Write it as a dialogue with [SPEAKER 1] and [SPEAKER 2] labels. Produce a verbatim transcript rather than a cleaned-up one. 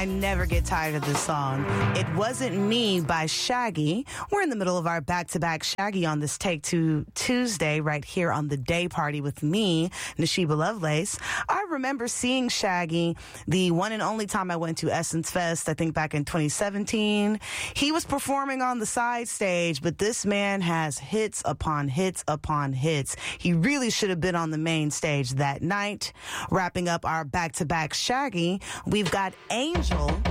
[SPEAKER 1] I never get tired of this song. It Wasn't Me by Shaggy. We're in the middle of our back-to-back Shaggy on this Take Two Tuesday right here on the Day Party with me, Nashiba Lovelace. I remember seeing Shaggy the one and only time I went to Essence Fest, I think back in twenty seventeen. He was performing on the side stage, but this man has hits upon hits upon hits. He really should have been on the main stage that night. Wrapping up our back-to-back Shaggy, we've got Angel